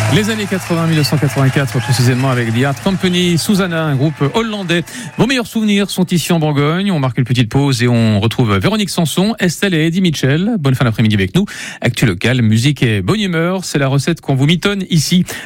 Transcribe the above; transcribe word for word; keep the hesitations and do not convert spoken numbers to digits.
Les années quatre-vingts, dix-neuf cent quatre-vingt-quatre précisément, avec The Art Company, Susanna, un groupe hollandais. Vos meilleurs souvenirs sont ici en Bourgogne. On marque une petite pause et on retrouve Véronique Sanson, Estelle et Eddie Mitchell. Bonne fin d'après-midi avec nous. Actu local, musique et bonne humeur, c'est la recette qu'on vous mitonne ici.